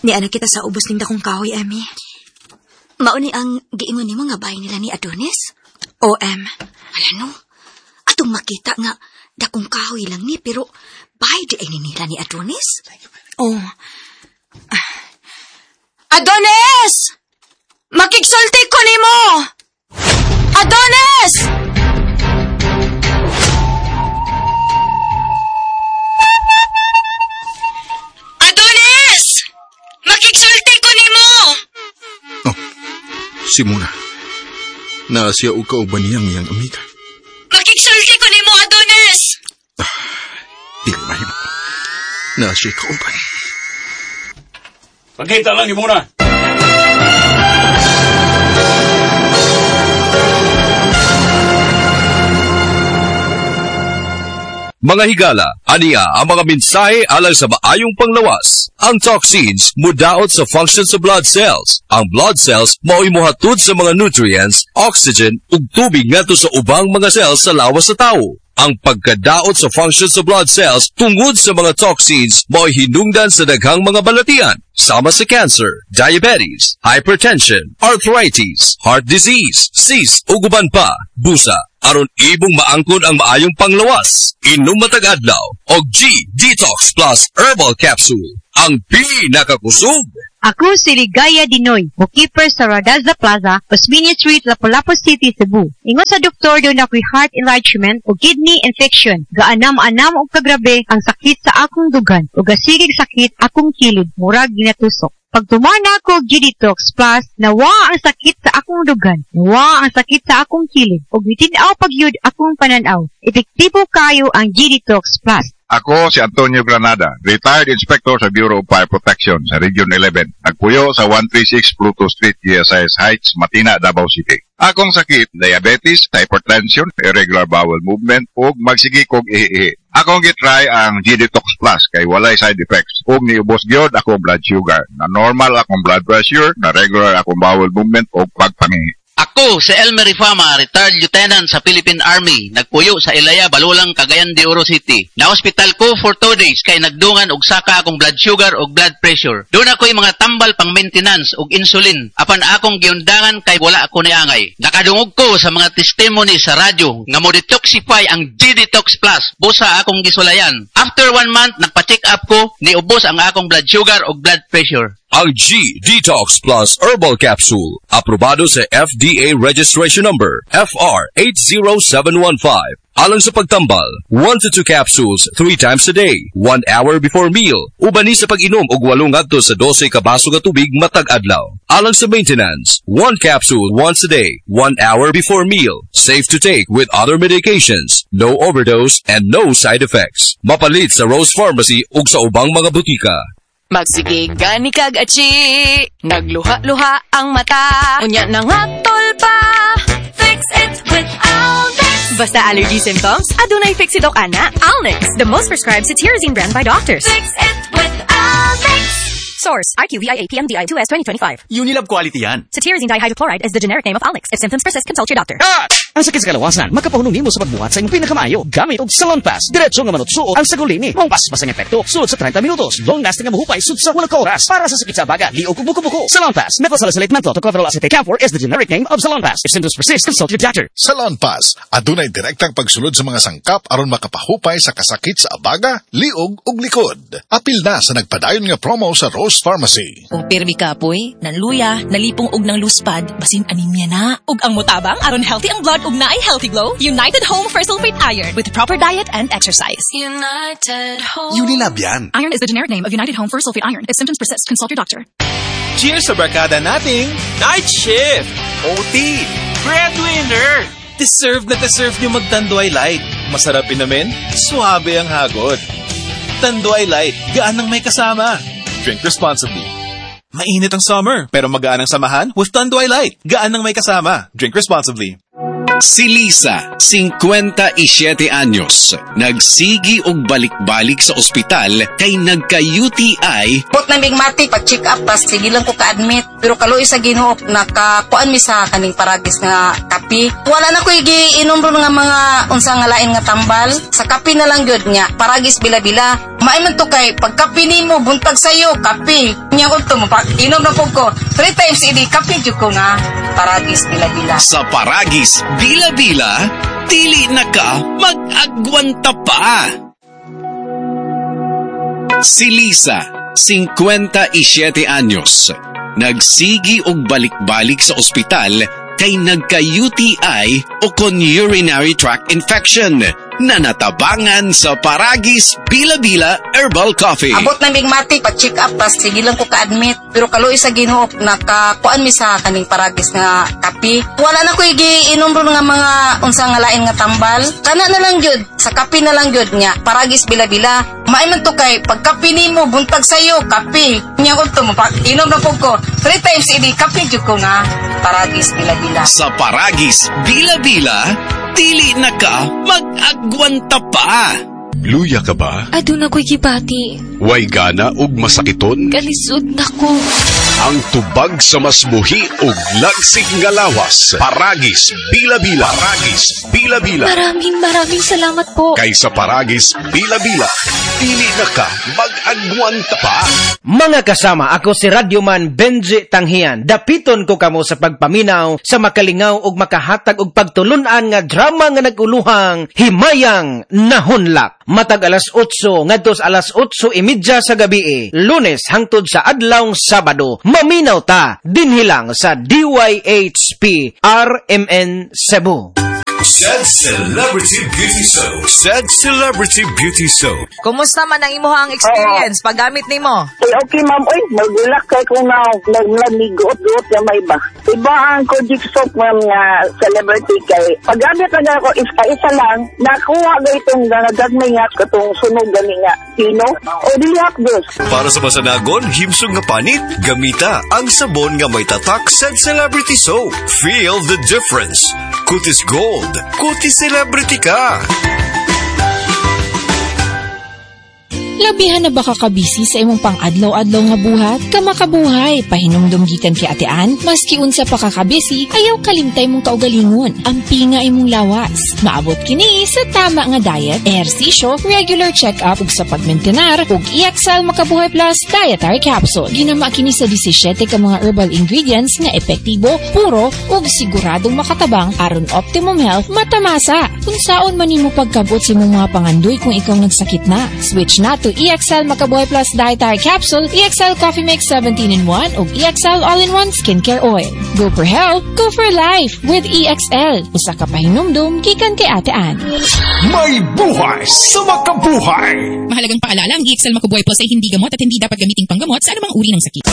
Niana kita sa ubos ning dakong kahoy, Emmy. Mauni ang giingon nimo nga bahay nila ni Adonis? O, Em. Alano? Atong makita nga dakong kahoy lang ni, pero bahay di ay nila ni Adonis? Oh. Adonis! Makigsulti ko nimo! Adonis! Adonis! Makigsulti ko nimo! Oh, si Muna. Na siya o kauban niyang iyang amiga. Makigsulti ko nimo, Adonis! Dili mahimo. Na siya kauban. Pagkita lang ni Muna. Mga higala, aniya ang mga mensahe alang sa maayong panglawas. Ang toxins mudaot sa function sa blood cells. Ang blood cells mao'y mohatod sa mga nutrients, oxygen, ug tubig ngadto sa ubang mga cells sa lawas sa tao. Ang pagkadaot sa function sa blood cells tungod sa mga toxins mao'y hinungdan sa daghang mga balatian, sama sa cancer, diabetes, hypertension, arthritis, heart disease, cyst ug uban pa, busa. Aron ibong maangkon ang maayong panglawas. Inom matag adlaw og G-Detox Plus Herbal Capsule. Ang pinakakusog. Ako si Ligaya Dinoy, bookkeeper sa Radaza Plaza, Osmeña Street, Lapu-Lapu City, Cebu. Ingon sa doktor doon ako'y heart enlargement o kidney infection. Gaanam-anam og kagrabe ang sakit sa akong dugan o gasigig sakit akong kilid, murag ginatusok. Pag tumana ko G-Detox Plus, nawa ang sakit sa akong dugan, nawa ang sakit sa akong kilid, o bitinaw pagyud akong pananaw. Epektibo kayo ang G-Detox Plus. Ako si Antonio Granada, retired inspector sa Bureau of Fire Protection sa Region 11. Nagpuyo sa 136 Pluto Street, GSIS Heights, Matina, Davao City. Akong sakit, diabetes, hypertension, irregular bowel movement, ug magsigi kog ihi. Akong gitry ang G-Detox Plus kay walay side effects. Ug niubos gyud akong blood sugar, na normal akong blood pressure, na regular akong bowel movement ug pagpangihi. Ako, si Elmer Ifama, retired lieutenant sa Philippine Army. Nagpuyo sa Ilaya, Balulang, Cagayan de Oro City. Na-hospital ko for 2 days kay nagdungan og saka akong blood sugar og blood pressure. Doon ako'y mga tambal pang maintenance og insulin. Apan akong giundangan kay wala ako niangay. Nakadungog ko sa mga testimony sa radyo nga mo detoxify ang G-Detox Plus. Busa akong gisulayan. After 1 month, nagpa-check up ko, niubos ang akong blood sugar og blood pressure. Ang G-Detox Plus Herbal Capsule, aprobado sa FDA Registration Number FR80715. Alang sa pagtambal, 1 to 2 capsules 3 times a day, 1 hour before meal. Ubani sa pag-inom og 8 ngadto sa 12 ka baso nga tubig matag adlaw. Alang sa maintenance, 1 capsule once a day, 1 hour before meal. Safe to take with other medications, no overdose and no side effects. Mapalit sa Rose Pharmacy ug sa ubang mga butika. Magsigig gani kag achi, nagluha-luha ang mata, unya nang hatol pa. Fix it with Alnex. Basta allergy symptoms, adunay fix it ana. Alnex, the most prescribed cetirizine brand by doctors. Fix it with Alnex. Source, IQVIA PMDI2S 2025. Unilab quality yan. Cetirizine dihydrochloride is the generic name of Alnex. If symptoms persist, consult your doctor. Ang sakit sa kalawasan, magkapahulong nimo sa pagbuhat sa imong pinakamaayo. Gamit og Salon Pass. Diretso nga manutsuot ang sagulini. Mong paspas ang epekto. Sulod sa 30 minutos. Long lasting nga mahupay sud sa walang oras. Para sa sakit sa baga, liog ug buko-buko. Salon Pass. Methylsalicylate menthol to chlorphenol camphor is the generic name of Salon Pass. If symptoms persist, consult your doctor. Salon Pass. Adunay direktang pagsulod sa mga sangkap aron makapahupay sa kasakit sa abaga, liog ug likod. Apil na sa nagpadayon nga promo sa Rose Pharmacy. Kung pirmi ka apoy, nanluya, nalipong og ng luspad, basin anemia na. Ug ang mutabang aron healthy ang blood ug naay healthy glow. United Home for Sulfate Iron with proper diet and exercise. United Home. Unilab yan. Iron is the generic name of United Home for Sulfate Iron. If symptoms persist, consult your doctor. Cheers sa barkada nating Night Shift! OT! Breadwinner! Deserve na deserve nyo magtanduay light. Masarap inamin, suabe ang hagod. Tanduay light, gaan ng may kasama. Drink responsibly. Mainit ang summer, pero magaan ang samahan with Tanduay Light. Gaan ng may kasama. Drink responsibly. Si Lisa, 57 anyos, nagsigi og balik-balik sa ospital kay nagka-UTI. Put na big mati, pag-check up, tas sige lang ko ka-admit. Pero kaluoy sa Ginoo, nakakuan mi sa kaning paragis nga kapi. Wala na ko iinom ron nga mga unsa nga lain nga tambal. Sa kapi na lang gyud nya, paragis bila-bila. Maiman to kay pagkapi nimo buntag sayo kapi. Nya ko to inom na po ko 3 times idi kapi jud ko nga Paragis Bila-Bila. Sa Paragis Bila-Bila, dili na ka mag-agwanta pa. Si Lisa, 57 anyos, nagsigi og balik-balik sa ospital kay nagka-UTI o kon urinary tract infection na natabangan sa Paragis Bila-Bila Herbal Coffee. Abot na migmatik, pa-check up, tas sige lang ko ka-admit. Pero kaluoy sa Ginoo, nakakuan mi sa kaning Paragis nga kapi. Wala na ko igiinom ron nga mga unsa nga lain nga tambal. Kana na lang jud, sa kapi na lang jud nya. Paragis Bila-Bila. Maiman to kay pagkapi nimo buntag sayo kapi. Nya ko to inom na po ko 3 times idi kapi jud ko nga Paragis Bila-Bila. Sa Paragis Bila-Bila, dili na ka mag-agwanta pa. Luya ka ba? Aduna ko'y gibati. Way gana ug masakiton? Kalisod na ko. Ang tubag sa masmuhi ug lagsig nga lawas. Paragis Bila-Bila. Paragis Bila-Bila. Maraming salamat po. Kaysa Paragis Bila-Bila, dili na ka mag-agwanta pa. Mga kasama, ako si Radyoman Benji Tanghian. Dapiton ko kamo sa pagpaminaw, sa makalingaw ug makahatag ug pagtulunan nga drama nga naguluhang Himayang Nahunlak. Matag alas 8 ngadto sa alas 8:30 sa gabi, Lunes hangtod sa adlawng Sabado. Maminaw ta dinhilang sa DYHP RMN Cebu. Sad Celebrity Beauty Soap. Sad Celebrity Beauty Soap. Kumusta man ang imuhang experience paggamit nimo? Okay ma'am, magulak kay kung naglamiguot-guot na may iba. Iba ang Kojic Soap ma'am nga celebrity kay paggamit na ako isa lang, nakuha ga itong nagagmay nga katong sunog gani nga pino o dilihat dos. Para sa masanagon, himsog nga panit, gamita ang sabon nga may tatak Sad Celebrity Soap. Feel the difference. Kutis Gold. Kutis Celebrity ka. Labihan na baka kabisi sa imong pang-adlaw-adlaw nga buhat? Kamakabuhay, pahinumdum gikan kay Ate Ann, maski unsa pa kakabisi, ayaw kalimtay mong kaugalingon. Ampi nga imong lawas. Maabot kini sa tama nga diet, ehersisyo, regular check-up ug sa pagmentenar, ug EXL Makabuhay Plus Dietary Capsule. Ginama kini sa 17 ka mga herbal ingredients nga epektibo, puro, ug siguradong makatabang aron optimum health matamasa. Kung saon man nimo pagkabot sa imong mga pangandoy kung ikaw nagsakit na, switch na to EXL Makabuhay Plus Dietary Capsule, EXL Coffee Mix 17-in-1 ug EXL All-in-1 Skincare Oil. Go for health, go for life with EXL. Usa ka pahinumdum gikan kay Ate Ann. May buhay sa makabuhay. Mahalagang paalala, ang EXL Makabuhay Plus ay hindi gamot at hindi dapat gamiting panggamot sa anumang uri ng sakit.